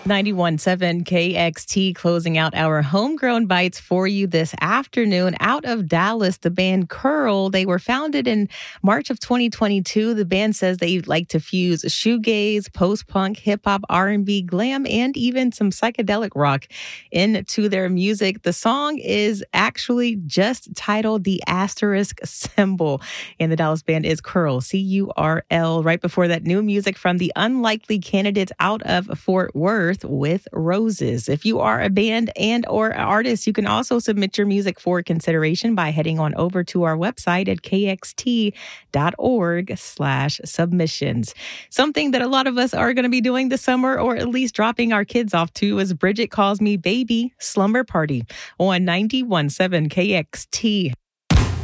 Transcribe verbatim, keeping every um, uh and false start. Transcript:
ninety-one point seven K X T closing out our homegrown bites for you this afternoon. Out of Dallas, the band Curl. They were founded in March of twenty twenty-two. The band says they like to fuse shoegaze, post-punk, hip-hop, R and B, glam, and even some psychedelic rock into their music. The song is actually just titled The Asterisk Symbol, and the Dallas band is Curl, C U R L. Right before that, new music from the Unlikely Candidates out of Fort Worth with Roses. If you are a band and or artist, you can also submit your music for consideration by heading on over to our website at kxt.org slash submissions. Something that a lot of us are going to be doing this summer, or at least dropping our kids off to, is Bridget Calls Me Baby Slumber Party on ninety-one point seven K X T.